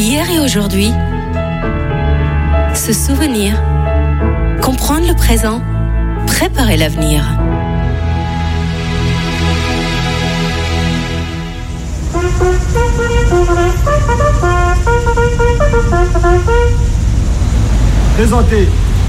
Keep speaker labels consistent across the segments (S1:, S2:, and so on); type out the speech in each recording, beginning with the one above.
S1: Hier et aujourd'hui, se souvenir, comprendre le présent, préparer l'avenir.
S2: Présentez.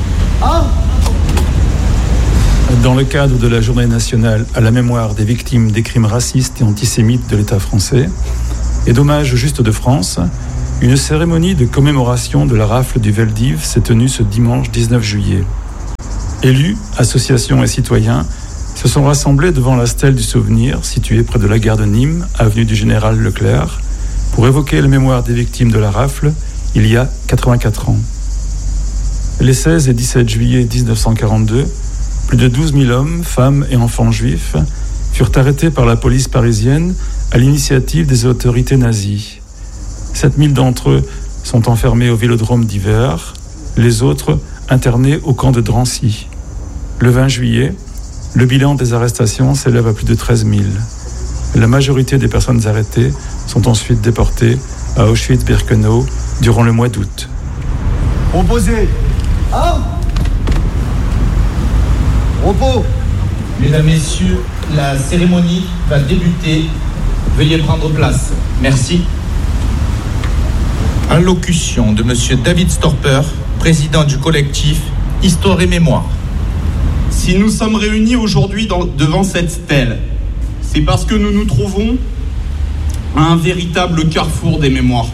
S3: Dans le cadre de la Journée nationale à la mémoire des victimes des crimes racistes et antisémites de l'État français et d'hommage au Juste de France, une cérémonie de commémoration de la rafle du Veldiv s'est tenue ce dimanche 19 juillet. Élus, associations et citoyens se sont rassemblés devant la stèle du souvenir située près de la gare de Nîmes, avenue du Général Leclerc, pour évoquer la mémoire des victimes de la rafle il y a 84 ans. Les 16 et 17 juillet 1942, plus de 12 000 hommes, femmes et enfants juifs furent arrêtés par la police parisienne à l'initiative des autorités nazies. 7 000 d'entre eux sont enfermés au vélodrome d'Hiver, les autres internés au camp de Drancy. Le 20 juillet, le bilan des arrestations s'élève à plus de 13 000. La majorité des personnes arrêtées sont ensuite déportées à Auschwitz-Birkenau durant le mois d'août.
S2: Opposé. Repos.
S4: Mesdames, Messieurs, la cérémonie va débuter. Veuillez prendre place. Merci. Allocution de Monsieur David Storper, président du collectif Histoire et Mémoire.
S5: Si nous sommes réunis aujourd'hui devant cette stèle, c'est parce que nous nous trouvons à un véritable carrefour des mémoires.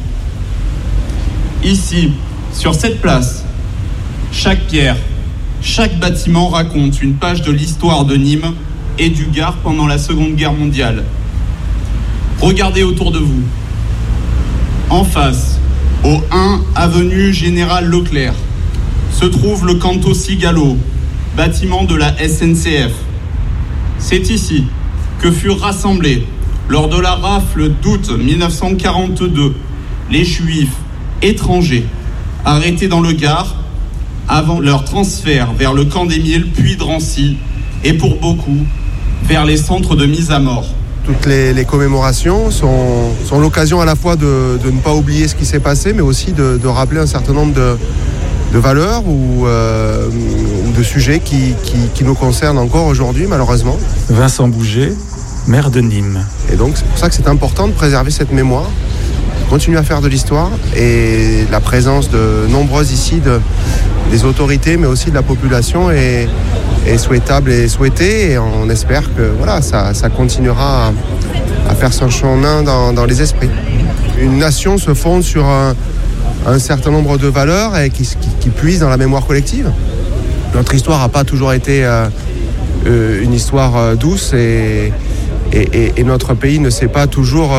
S5: Ici, sur cette place, chaque pierre, chaque bâtiment raconte une page de l'histoire de Nîmes et du Gard pendant la Seconde Guerre mondiale. Regardez autour de vous. En face, au 1 avenue Général Leclerc, se trouve le Canto Cigalo, bâtiment de la SNCF. C'est ici que furent rassemblés, lors de la rafle d'août 1942, les Juifs étrangers arrêtés dans le Gard avant leur transfert vers le camp d'Émile, puis Drancy, et pour beaucoup, vers les centres de mise à mort.
S6: Toutes les commémorations sont l'occasion à la fois de ne pas oublier ce qui s'est passé, mais aussi de rappeler un certain nombre de valeurs ou de sujets qui nous concernent encore aujourd'hui, malheureusement.
S3: Vincent Bouget, maire de Nîmes.
S6: Et donc c'est pour ça que c'est important de préserver cette mémoire, continuer à faire de l'histoire, et la présence de nombreuses ici des autorités, mais aussi de la population est souhaitable et souhaitée, et on espère que voilà, ça continuera à faire son chemin dans les esprits. Une nation se fonde sur un certain nombre de valeurs et qui puisent dans la mémoire collective. Notre histoire n'a pas toujours été une histoire douce, et notre pays ne s'est pas toujours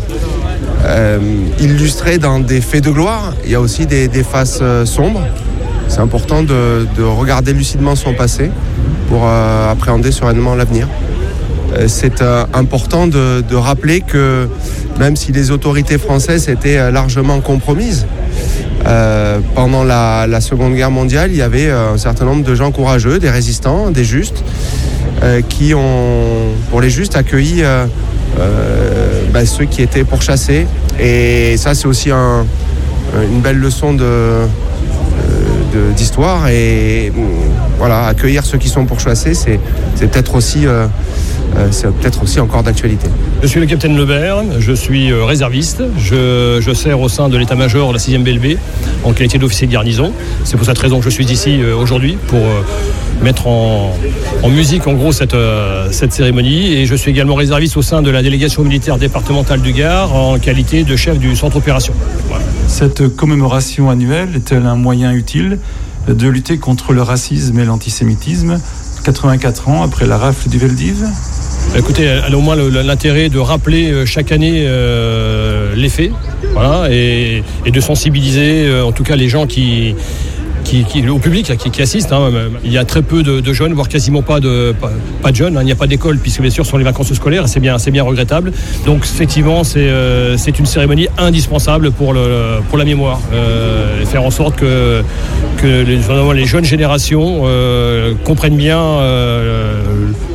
S6: illustré dans des faits de gloire. Il y a aussi des faces sombres. C'est important de regarder lucidement son passé pour appréhender sereinement l'avenir. C'est important de rappeler que même si les autorités françaises étaient largement compromises, pendant la Seconde Guerre mondiale, il y avait un certain nombre de gens courageux, des résistants, des justes, qui ont, pour les justes, accueilli ceux qui étaient pourchassés. Et ça, c'est aussi une belle leçon d'histoire. Et voilà, accueillir ceux qui sont pourchassés, c'est peut-être aussi encore d'actualité.
S7: Je suis le capitaine Lebert, je suis réserviste, je sers au sein de l'état-major de la 6e BLB en qualité d'officier de garnison. C'est pour cette raison que je suis ici aujourd'hui, pour mettre en musique en gros cette cérémonie. Et je suis également réserviste au sein de la délégation militaire départementale du Gard en qualité de chef du centre opération. Voilà.
S3: Cette commémoration annuelle est-elle un moyen utile de lutter contre le racisme et l'antisémitisme 84 ans après la rafle du Veldiv?
S7: Écoutez, elle a au moins l'intérêt de rappeler chaque année les faits, voilà, et de sensibiliser en tout cas les gens au public qui assistent. Il y a très peu de jeunes, voire quasiment pas de jeunes. Il n'y a pas d'école puisque bien sûr ce sont les vacances scolaires. C'est bien regrettable. Donc effectivement, c'est une cérémonie indispensable pour la mémoire. Et faire en sorte que les jeunes générations comprennent bien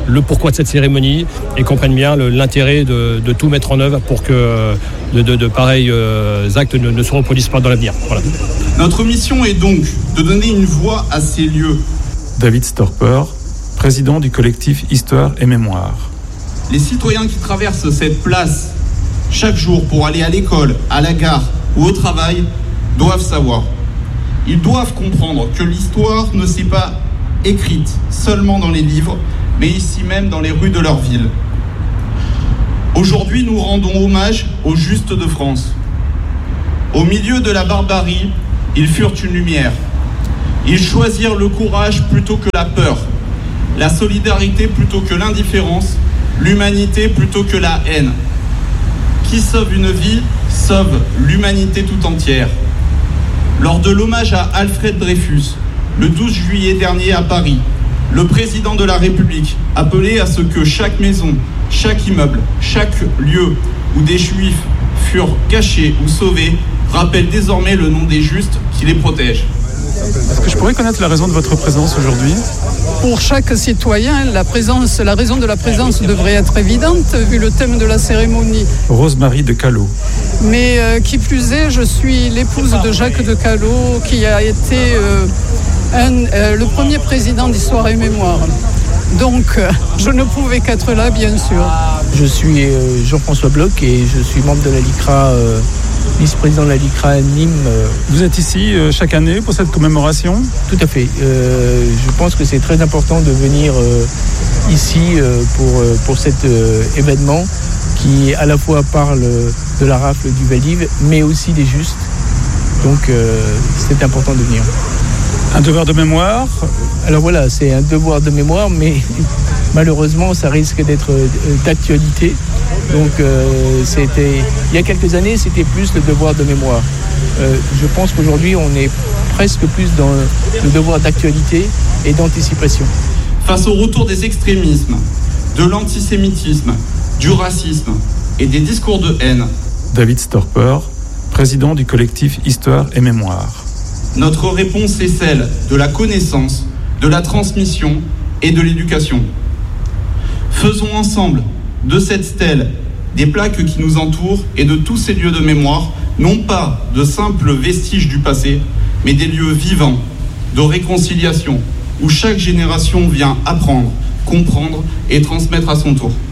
S7: le pourquoi de cette cérémonie et comprennent bien l'intérêt de tout mettre en œuvre pour que de pareils actes ne se reproduisent pas dans l'avenir. Voilà.
S5: Notre mission est donc de donner une voix à ces lieux.
S3: David Storper, président du collectif Histoire et Mémoire.
S5: Les citoyens qui traversent cette place chaque jour pour aller à l'école, à la gare ou au travail doivent savoir. Ils doivent comprendre que l'histoire ne s'est pas écrite seulement dans les livres, mais ici même dans les rues de leur ville. Aujourd'hui, nous rendons hommage aux Justes de France. Au milieu de la barbarie, ils furent une lumière. Ils choisirent le courage plutôt que la peur, la solidarité plutôt que l'indifférence, l'humanité plutôt que la haine. Qui sauve une vie, sauve l'humanité tout entière. Lors de l'hommage à Alfred Dreyfus, le 12 juillet dernier à Paris, le président de la République appelait à ce que chaque maison, chaque immeuble, chaque lieu où des juifs furent cachés ou sauvés rappelle désormais le nom des justes qui les protègent.
S3: Est-ce que je pourrais connaître la raison de votre présence aujourd'hui ?
S8: Pour chaque citoyen, la raison de la présence devrait être évidente vu le thème de la cérémonie.
S3: Rose-Marie de Callot.
S8: Mais qui plus est, je suis l'épouse de Jacques de Callot qui a été le premier président d'Histoire et Mémoire. Donc, je ne pouvais qu'être là, bien sûr.
S9: Je suis Jean-François Bloch et je suis membre de la LICRA, vice-président de la LICRA Nîmes.
S3: Vous êtes ici chaque année pour cette commémoration ?
S9: Tout à fait. Je pense que c'est très important de venir ici pour cet événement qui à la fois parle de la rafle du Vel-d'Hiv, mais aussi des Justes. Donc, c'est important de venir.
S3: Un devoir de mémoire ?
S9: Alors voilà, c'est un devoir de mémoire, mais malheureusement, ça risque d'être d'actualité. Donc, il y a quelques années, c'était plus le devoir de mémoire. Je pense qu'aujourd'hui, on est presque plus dans le devoir d'actualité et d'anticipation.
S5: Face au retour des extrémismes, de l'antisémitisme, du racisme et des discours de haine,
S3: David Storper, président du collectif Histoire et Mémoire.
S5: Notre réponse est celle de la connaissance, de la transmission et de l'éducation. Faisons ensemble de cette stèle des plaques qui nous entourent et de tous ces lieux de mémoire, non pas de simples vestiges du passé, mais des lieux vivants, de réconciliation, où chaque génération vient apprendre, comprendre et transmettre à son tour.